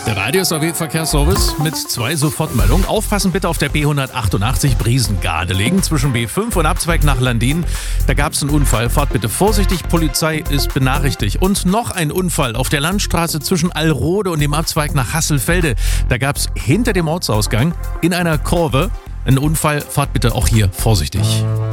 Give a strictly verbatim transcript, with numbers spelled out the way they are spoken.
Der Radius A W Verkehrsservice mit zwei Sofortmeldungen. Aufpassen bitte auf der B hundertachtundachtzig Briesen-Gardelegen zwischen B fünf und Abzweig nach Landin. Da gab es einen Unfall. Fahrt bitte vorsichtig, Polizei ist benachrichtigt. Und noch ein Unfall auf der Landstraße zwischen Allrode und dem Abzweig nach Hasselfelde. Da gab es hinter dem Ortsausgang in einer Kurve einen Unfall. Fahrt bitte auch hier vorsichtig.